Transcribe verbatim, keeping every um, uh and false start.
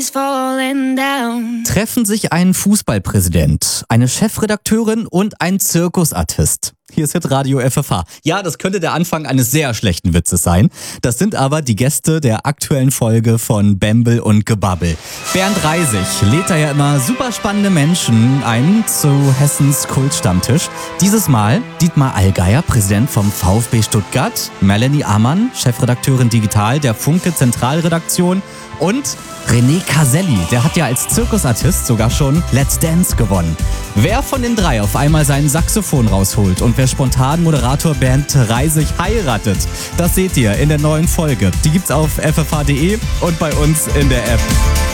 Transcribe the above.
Treffen sich ein Fußballpräsident, eine Chefredakteurin und ein Zirkusartist. Hier ist Hitradio F F H. Ja, das könnte der Anfang eines sehr schlechten Witzes sein. Das sind aber die Gäste der aktuellen Folge von Bembel und Gebabbel. Bernd Reisig lädt da ja immer super spannende Menschen ein zu Hessens Kultstammtisch. Dieses Mal Dietmar Allgeier, Präsident vom VfB Stuttgart, Melanie Ammann, Chefredakteurin Digital der Funke Zentralredaktion und René Caselli, der hat ja als Zirkusartist sogar schon Let's Dance gewonnen. Wer von den drei auf einmal seinen Saxophon rausholt und wer spontan Moderator Bernd Reisig heiratet, das seht ihr in der neuen Folge. Die gibt's auf f f h punkt d e und bei uns in der App.